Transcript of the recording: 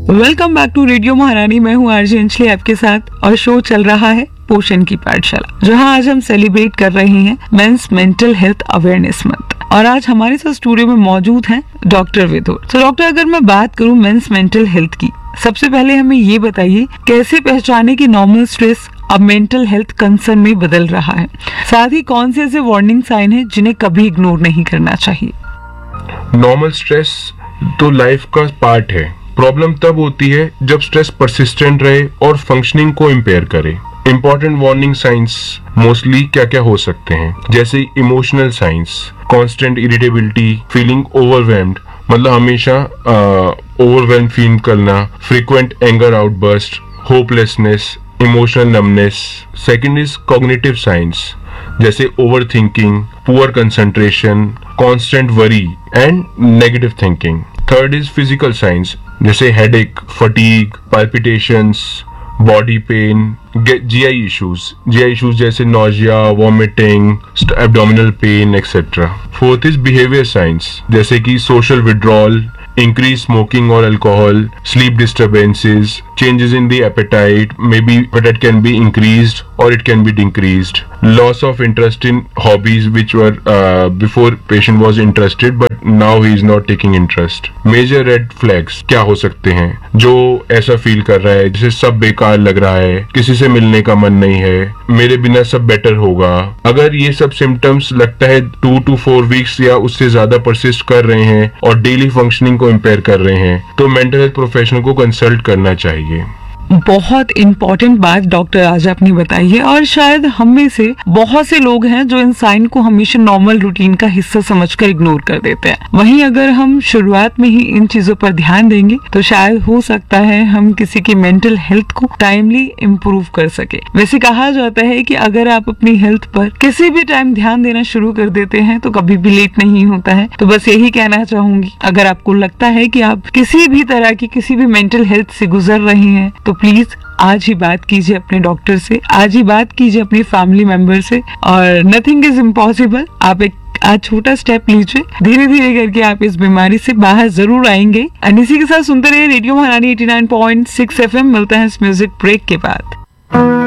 Welcome back to radio महारानी। मैं हूँ आरजे अंजलि आपके साथ और शो चल रहा है पोषण की पाठशाला, जहाँ आज हम सेलिब्रेट कर रहे हैं mains mental health awareness month. और आज हमारे साथ स्टूडियो में मौजूद हैं डॉक्टर विदुर। तो डॉक्टर, अगर मैं बात करूँ मेंस मेंटल हेल्थ की, सबसे पहले हमें ये बताइए कैसे पहचाने कि नॉर्मल स्ट्रेस अब मेंटल हेल्थ कंसर्न में बदल रहा है, साथ ही कौन से ऐसे वार्निंग साइन है जिन्हें कभी इग्नोर नहीं करना चाहिए। नॉर्मल स्ट्रेस तो लाइफ का पार्ट है। प्रॉब्लम तब होती है जब स्ट्रेस परसिस्टेंट रहे और फंक्शनिंग को इम्पेयर करे। इंपॉर्टेंट वार्निंग साइंस मोस्टली क्या क्या हो सकते हैं, जैसे emotional science, constant irritability, feeling overwhelmed, मतलब हमेशा ओवरवेल्म फील करना, frequent anger outburst, hopelessness, emotional numbness. Second is cognitive science, जैसे over thinking, poor concentration, constant worry and negative thinking. Third is physical science, जैसे headache, fatigue, palpitations, body pain, GI issues जैसे nausea, vomiting, abdominal pain etcetera. Fourth is behaviour science, जैसे कि social withdrawal, increase smoking or alcohol, sleep disturbances, changes in the appetite, maybe appetite can be increased or it can be decreased, loss of interest in hobbies which were before patient was interested but now he is not taking interest. Major red flags क्या हो सकते हैं, जो ऐसा feel कर रहा है जैसे सब बेकार लग रहा है, किसी से मिलने का मन नहीं है, मेरे बिना सब बेटर होगा। अगर ये सब सिम्टम्स लगता है 2 to 4 वीक्स या उससे ज्यादा परसिस्ट कर रहे हैं और डेली फंक्शनिंग को इम्पेयर कर रहे हैं, तो मेंटल हेल्थ प्रोफेशनल को कंसल्ट करना चाहिए। बहुत इम्पोर्टेंट बात डॉक्टर आज आपने बताई है, और शायद हम में से बहुत से लोग हैं जो इन साइन को हमेशा नॉर्मल रूटीन का हिस्सा समझकर इग्नोर कर देते हैं। वहीं अगर हम शुरुआत में ही इन चीजों पर ध्यान देंगे तो शायद हो सकता है हम किसी की मेंटल हेल्थ को टाइमली इम्प्रूव कर सके। वैसे कहा जाता है कि अगर आप अपनी हेल्थ पर किसी भी टाइम ध्यान देना शुरू कर देते हैं तो कभी भी लेट नहीं होता है। तो बस यही कहना चाहूंगी, अगर आपको लगता है कि आप किसी भी तरह की किसी भी मेंटल हेल्थ से गुजर रहे हैं तो प्लीज आज ही बात कीजिए अपने डॉक्टर से, आज ही बात कीजिए अपनी फैमिली मेंबर से। और नथिंग इज इम्पॉसिबल। आप एक आज छोटा स्टेप लीजिए, धीरे धीरे करके आप इस बीमारी से बाहर जरूर आएंगे। और इसी के साथ सुनते रहिए रेडियो महारानी 89.6 FM। मिलता है इस म्यूजिक ब्रेक के बाद।